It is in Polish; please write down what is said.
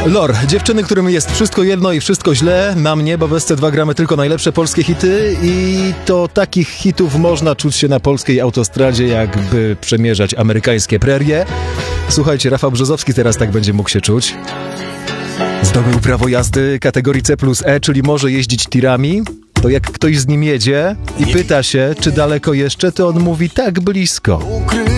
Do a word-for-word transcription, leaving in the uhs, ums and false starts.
Lor, dziewczyny, którym jest wszystko jedno i wszystko źle, na mnie, bo w S C dwa gramy tylko najlepsze polskie hity i to takich hitów można czuć się na polskiej autostradzie, jakby przemierzać amerykańskie prerie. Słuchajcie, Rafał Brzozowski teraz tak będzie mógł się czuć. Zdobył prawo jazdy kategorii C plus E, czyli może jeździć tirami. To jak ktoś z nim jedzie i pyta się, czy daleko jeszcze, to on mówi tak blisko.